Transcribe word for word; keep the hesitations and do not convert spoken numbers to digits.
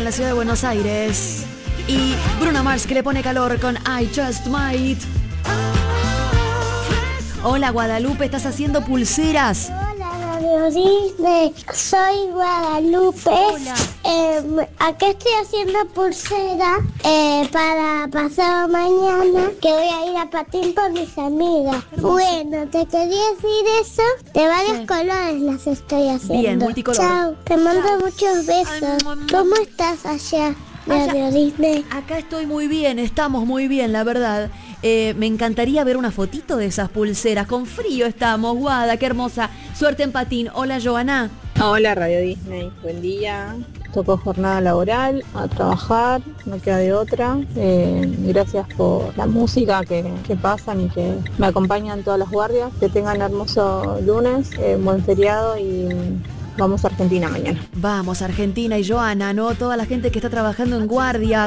la ciudad de Buenos Aires. Y Bruno Mars, que le pone calor con I Just Might. Hola Guadalupe, ¿estás haciendo pulseras? Hola Radio Disney, soy Guadalupe. Hola. Eh, acá estoy haciendo pulsera eh, para pasado mañana, que voy a ir a patín con mis amigas. Bueno, te quería decir eso, de varios Sí. colores las estoy haciendo. Bien, multicolor. Chao, te mando Chao. muchos besos. Ay, mua, mua. ¿Cómo estás allá, Allá. Radio Disney? Acá estoy muy bien, estamos muy bien, la verdad. Eh, me encantaría ver una fotito de esas pulseras. Con frío estamos, Guada, qué hermosa. Suerte en patín. Hola, Joana. Hola Radio Disney, buen día. Tocó jornada laboral, a trabajar, no queda de otra. Eh, gracias por la música que, que pasan y que me acompañan todas las guardias. Que tengan hermoso lunes, eh, buen feriado y vamos a Argentina mañana. Vamos, Argentina y Joana, ¿no? Toda la gente que está trabajando en guardia.